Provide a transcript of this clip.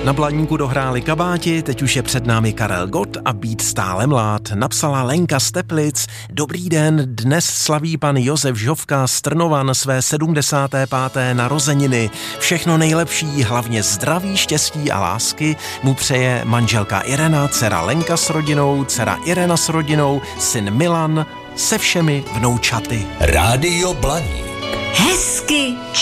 Na Blaníku dohráli kabáti, teď už je před námi Karel Gott a být stále mlád. Napsala Lenka z Teplic. Dobrý den, dnes slaví pan Josef Žovka z Trnovan své 75. narozeniny. Všechno nejlepší, hlavně zdraví, štěstí a lásky mu přeje manželka Irena, dcera Lenka s rodinou, dcera Irena s rodinou, syn Milan se všemi vnoučaty. Rádio Blaník. Hezky